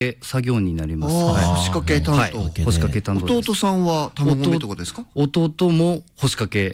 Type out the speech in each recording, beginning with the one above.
作業になります。 干しかけ担当。 干しかけ担当です。 弟さんは卵目とかですか？ 弟も干しかけ。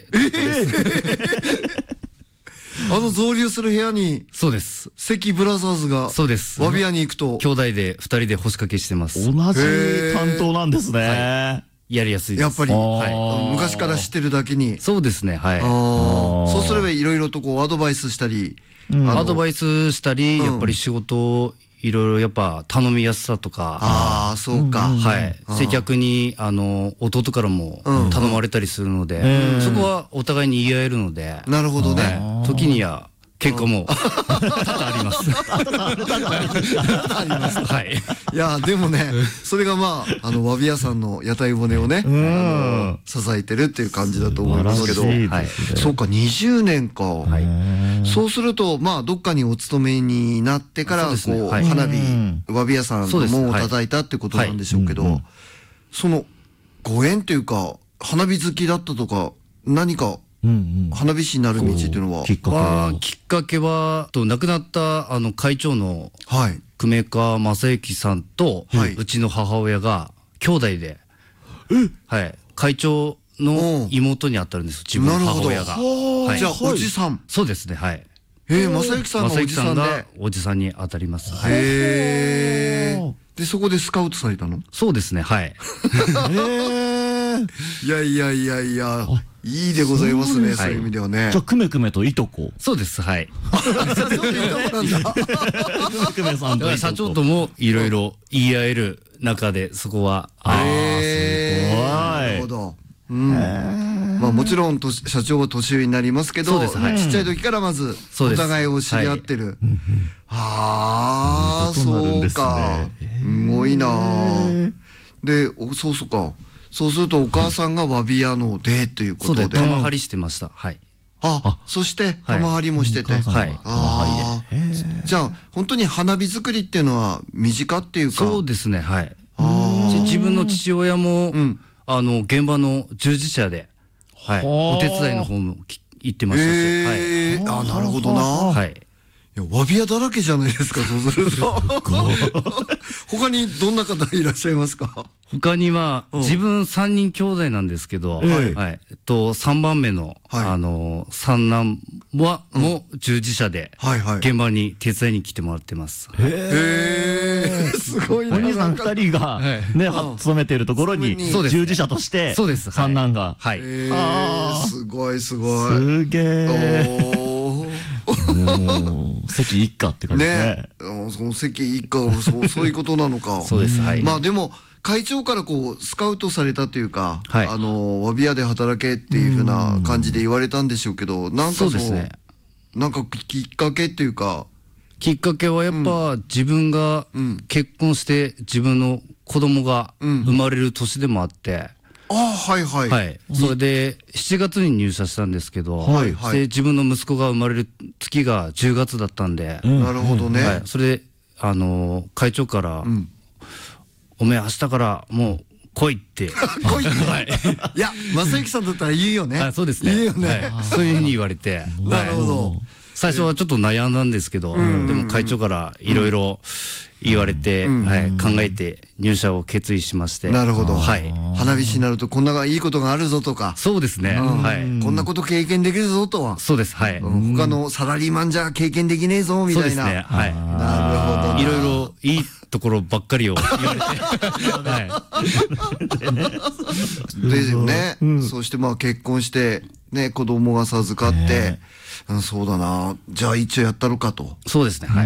増留する部屋に。 そうです。 関ブラザーズが。 そうです。 わび屋に行くと。 兄弟で2人で干しかけしてます。 同じ担当なんですね。 やりやすいです。 やっぱり、昔から知ってるだけに。 そうですね、はい。 そうすればいろいろとこうアドバイスしたり。 アドバイスしたり、やっぱり仕事をいろいろやっぱ頼みやすさとか。 ああ、そうか。 はい。接客に、弟からも頼まれたりするので、そこはお互いに言い合えるので。 なるほどね。 時には、結構もう、多々あります。 あります。 はい。 いや、でもね、それがまあ、わび屋さんの屋台骨をね、支えてるっていう感じだと思いますけど。そうか、20年か。そうすると、まあ、どっかにお勤めになってから、こう、花火、わび屋さんの門を叩いたってことなんでしょうけど、その、ご縁というか、花火好きだったとか、何か、花火師になる道っていうのはきっかけは亡くなった会長の久米川正幸さんとうちの母親が兄弟で会長の妹にあたるんです、自分の母親が。 じゃあおじさん。 そうですね、はい。 正幸さんがおじさんで。 おじさんにあたります。 へえ。でそこでスカウトされたの？ そうですね、はい。 いやいやいやいや、いいでございますね、そういう意味ではね。 じゃあ、くめくめといとこ。 そうです、はい。 くめさんと社長ともいろいろ言い合える中で、そこは。 すごい。なるほど。まあもちろん社長は年上になりますけど、ちっちゃい時からまずお互いを知り合ってる。ああ、そうか。すごいな。で、そうか。そうするとお母さんがわび屋のでということで。 そうで、玉張りしてました。はい。 そして玉張りもしてて。はい。じゃあ本当に花火作りっていうのは身近っていうか。 そうですね、はい。自分の父親も現場の従事者で、お手伝いの方も行ってましたし。 なるほどな。はい。わび屋だらけじゃないですか、そうすると。他にどんな方いらっしゃいますか？ 他には、自分3人兄弟なんですけど、3番目の、三男は、も従事者で、現場に手伝いに来てもらってます。 すごいね。 お兄さん2人が、ね、勤めているところに、従事者として、三男が。 はい。 すごいすごい。 すげえ。関一家って感じですね。 その関一家はそういうことなのか。 そうです。はい。 まあでも会長からこうスカウトされたというか、わび屋で働けっていうふうな感じで言われたんでしょうけど、なんかなんかきっかけっていうか。 きっかけはやっぱ自分が結婚して自分の子供が生まれる年でもあって。 はいはい。 それで7月に入社したんですけど、で自分の息子が生まれる月が10月だったんで、 なるほどね。 それで会長からおめえ明日からもう来いって。 来いって。いや正幸さんだったら言うよね。 そうですね。 言うよね。 そういうふうに言われて。 なるほど。 最初はちょっと悩んだんですけど、でも会長からいろいろ言われて、考えて入社を決意しまして。 なるほど。花火師になるとこんないいことがあるぞとか。 そうですね。 こんなこと経験できるぞとは。 そうです。はい。 他のサラリーマンじゃ経験できねえぞみたいな。 そうですね。はい。 なるほど。 いろいろいいところばっかりを言われて。 ですよね。そしてまあ結婚してね、子供が授かって。そうだな。じゃあ一応やったろかと。 そうですね。はい。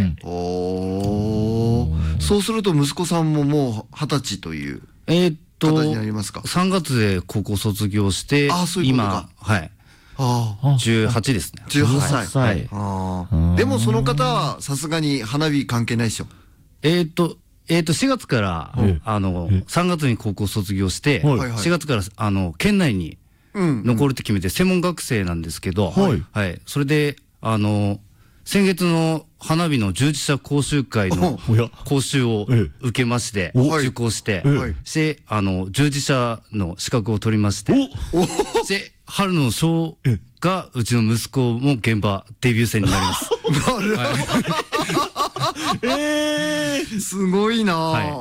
そうすると息子さんももう20歳という形になりますか。 3月で高校卒業して、今、18ですね。 18歳。でもその方はさすがに花火関係ないでしょ。 4月から、3月に高校卒業して、4月から、県内に、残るって決めて専門学生なんですけど、それで先月の花火の従事者講習会の講習を受けまして、受講して、従事者の資格を取りまして、で春のショーがうちの息子も現場デビュー戦になります。 すごいな。